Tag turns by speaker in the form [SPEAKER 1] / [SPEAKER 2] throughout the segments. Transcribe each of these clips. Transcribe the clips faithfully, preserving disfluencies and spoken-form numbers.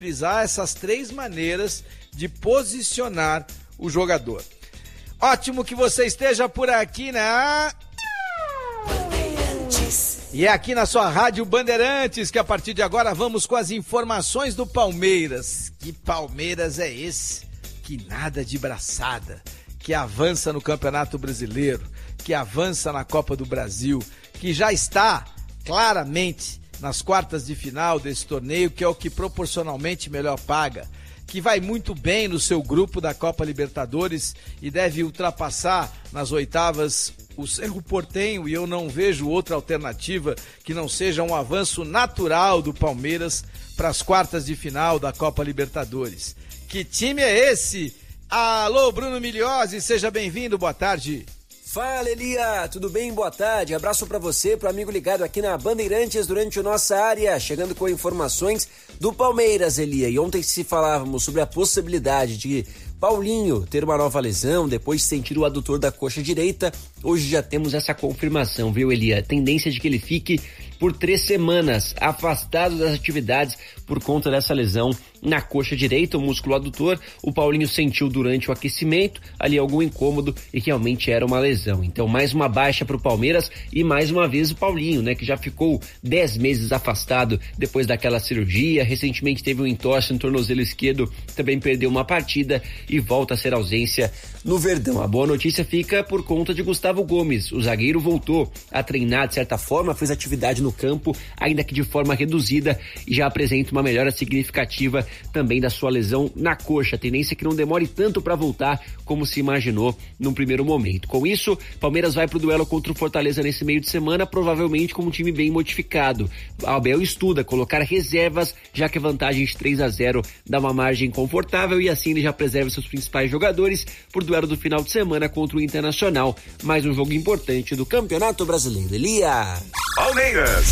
[SPEAKER 1] utilizar essas três maneiras de posicionar o jogador. Ótimo que você esteja por aqui na... E é aqui na sua Rádio Bandeirantes que a partir de agora vamos com as informações do Palmeiras. Que Palmeiras é esse? Que nada de braçada, que avança no Campeonato Brasileiro, que avança na Copa do Brasil, que já está claramente nas quartas de final desse torneio, que é o que proporcionalmente melhor paga, que vai muito bem no seu grupo da Copa Libertadores e deve ultrapassar nas oitavas o Cerro Porteño, e eu não vejo outra alternativa que não seja um avanço natural do Palmeiras para as quartas de final da Copa Libertadores. Que time é esse? Alô, Bruno Migliozzi, seja bem-vindo, boa tarde.
[SPEAKER 2] Fala, Elia, tudo bem? Boa tarde, abraço pra você, pro amigo ligado aqui na Bandeirantes durante a nossa área, chegando com informações do Palmeiras, Elia. E ontem se falávamos sobre a possibilidade de Paulinho ter uma nova lesão, depois de sentir o adutor da coxa direita. Hoje já temos essa confirmação, viu, Elia? A tendência de que ele fique por três semanas afastado das atividades por conta dessa lesão na coxa direita, o músculo adutor. O Paulinho sentiu durante o aquecimento ali algum incômodo e realmente era uma lesão. Então mais uma baixa para o Palmeiras e mais uma vez o Paulinho, né, que já ficou dez meses afastado depois daquela cirurgia. Recentemente teve um entorse no tornozelo esquerdo, também perdeu uma partida e volta a ser ausência no Verdão. A boa notícia fica por conta de Gustavo Gomes. O zagueiro voltou a treinar de certa forma, fez atividade no campo, ainda que de forma reduzida, e já apresenta uma melhora significativa também da sua lesão na coxa. A tendência é que não demore tanto para voltar como se imaginou num primeiro momento. Com isso, Palmeiras vai pro duelo contra o Fortaleza nesse meio de semana, provavelmente com um time bem modificado. Abel estuda colocar reservas, já que a vantagem de três a zero dá uma margem confortável e assim ele já preserva seus principais jogadores por duelo do final de semana contra o Internacional. Mais um jogo importante do Campeonato Brasileiro. Elia!
[SPEAKER 1] Palmeiras!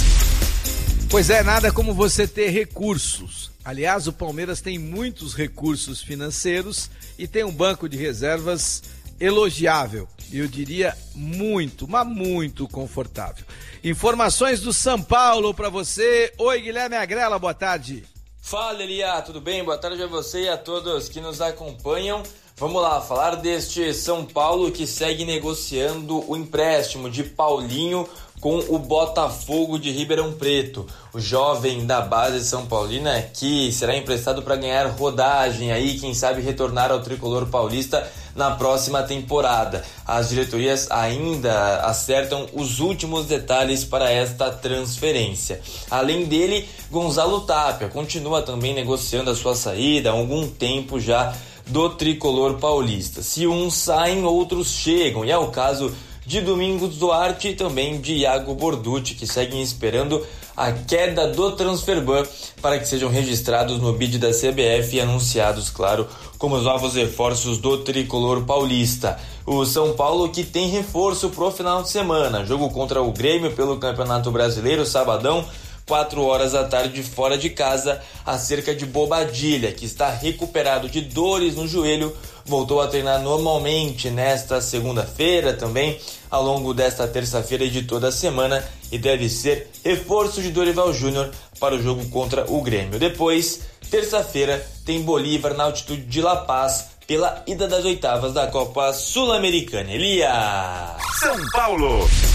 [SPEAKER 1] Pois é, nada como você ter recursos. Aliás, o Palmeiras tem muitos recursos financeiros e tem um banco de reservas elogiável. Eu diria muito, mas muito confortável. Informações do São Paulo para você. Oi, Guilherme Agrela, boa tarde.
[SPEAKER 3] Fala, Elia, tudo bem? Boa tarde a você e a todos que nos acompanham. Vamos lá, falar deste São Paulo que segue negociando o empréstimo de Paulinho com o Botafogo de Ribeirão Preto. O jovem da base São Paulina que será emprestado para ganhar rodagem aí, quem sabe retornar ao tricolor paulista na próxima temporada. As diretorias ainda acertam os últimos detalhes para esta transferência. Além dele, Gonzalo Tapia continua também negociando a sua saída há algum tempo já do tricolor paulista. Se uns saem, outros chegam, e é o caso de Domingos Duarte e também de Iago Borducci, que seguem esperando a queda do transferban para que sejam registrados no bid da C B F e anunciados, claro, como os novos reforços do tricolor paulista. O São Paulo que tem reforço pro final de semana, jogo contra o Grêmio pelo Campeonato Brasileiro, sabadão, quatro horas da tarde, fora de casa, acerca de Bobadilha, que está recuperado de dores no joelho, voltou a treinar normalmente nesta segunda-feira, também ao longo desta terça-feira e de toda a semana, e deve ser reforço de Dorival Júnior para o jogo contra o Grêmio. Depois, terça-feira, tem Bolívar na altitude de La Paz pela ida das oitavas da Copa Sul-Americana. Elia!
[SPEAKER 1] São Paulo!